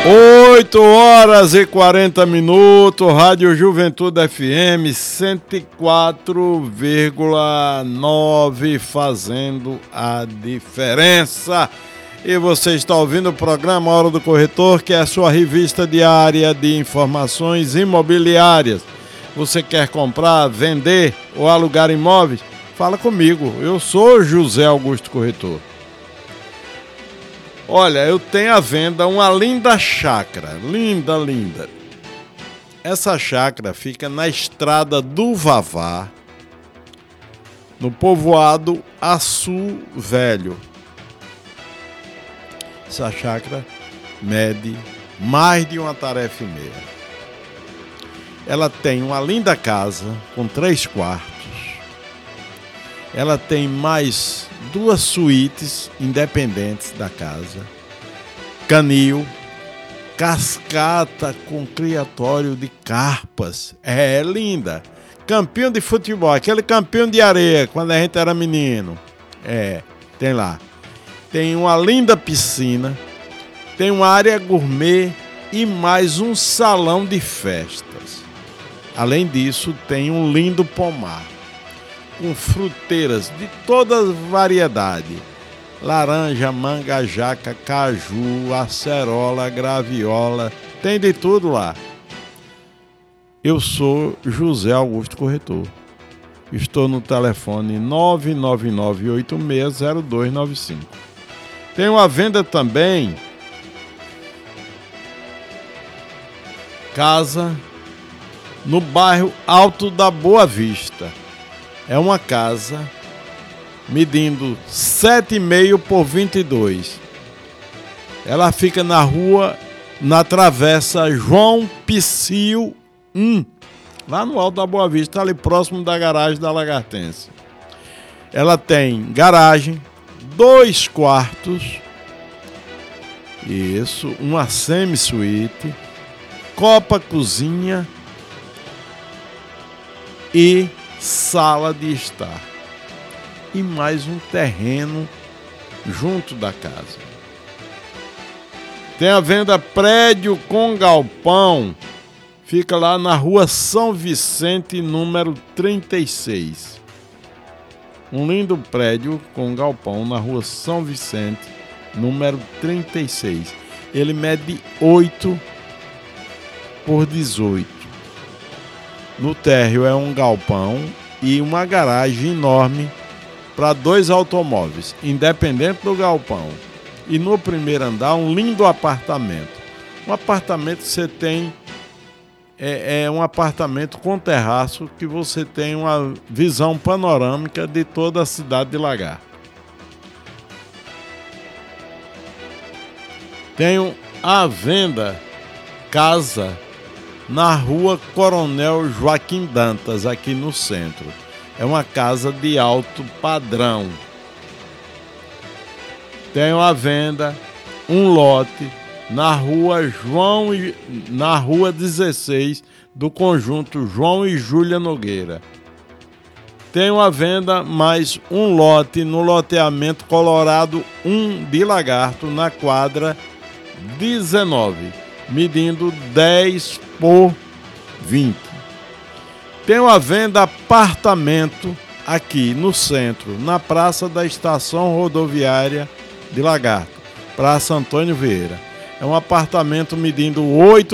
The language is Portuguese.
8h40, Rádio Juventude FM 104,9, fazendo a diferença. E você está ouvindo o programa Hora do Corretor, que é a sua revista diária de informações imobiliárias. Você quer comprar, vender ou alugar imóveis? Fala comigo, eu sou José Augusto Corretor. Olha, eu tenho à venda uma linda chácara, linda. Essa chácara fica na estrada do Vavá, no povoado Açu Velho. Essa chácara mede mais de uma tarefa e meia. Ela tem uma linda casa com 3 quartos. Ela tem mais 2 suítes independentes da casa, canil, cascata com criatório de carpas. É linda. Campinho de futebol, aquele campinho de areia quando a gente era menino. Tem lá. Tem uma linda piscina, tem uma área gourmet e mais um salão de festas. Além disso, tem um lindo pomar com fruteiras de toda variedade: laranja, manga, jaca, caju, acerola, graviola, tem de tudo lá. Eu sou José Augusto Corretor. Estou no telefone 999860295. Tenho à venda também casa no bairro Alto da Boa Vista. É uma casa medindo 7,5 por 22. Ela fica na travessa João Pissio 1, lá no Alto da Boa Vista, ali próximo da garagem da Lagartense. Ela tem garagem, 2 quartos, uma semi-suíte, copa cozinha e sala de estar. E mais um terreno junto da casa. Tem à venda prédio com galpão. Fica lá na rua São Vicente, número 36. Um lindo prédio com galpão na rua São Vicente, número 36. Ele mede 8 por 18. No térreo é um galpão e uma garagem enorme para 2 automóveis, independente do galpão. E no primeiro andar, um lindo apartamento. Um apartamento que você tem, é um apartamento com terraço que você tem uma visão panorâmica de toda a cidade de Lagarto. Tenho à venda casa na rua Coronel Joaquim Dantas, aqui no centro. É uma casa de alto padrão. Tenho à venda um lote na rua 16 do conjunto João e Júlia Nogueira. Tenho à venda mais um lote no loteamento Colorado 1 de Lagarto, na quadra 19, medindo 10 por 20. Tenho à venda apartamento aqui no centro, na Praça da Estação Rodoviária de Lagarto, Praça Antônio Vieira. É um apartamento medindo 8